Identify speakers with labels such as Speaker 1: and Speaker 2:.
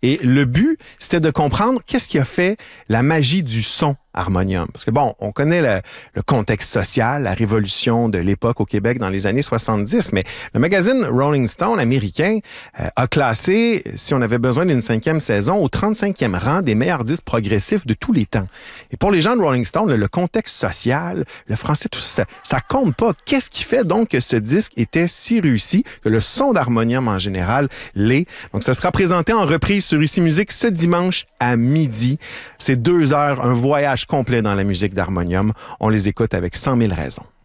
Speaker 1: Et le but, c'était de comprendre qu'est-ce qui a fait la magie du son harmonium. Parce que bon, on connaît le contexte social, la révolution de l'époque au Québec dans les années 70, mais le magazine Rolling Stone américain a classé, si on avait besoin d'une 5e saison, au 35e rang des meilleurs disques progressifs de tous les temps. Et pour les gens de Rolling Stone, le contexte social, le français, tout ça, ça compte pas. Qu'est-ce qui fait donc que ce disque était si réussi, que le son d'harmonium en général l'est? Donc, ça sera présenté en reprise sur Ici Musique ce dimanche à midi. C'est 2 heures, un voyage complet dans la musique d'harmonium. On les écoute avec 100 000 raisons.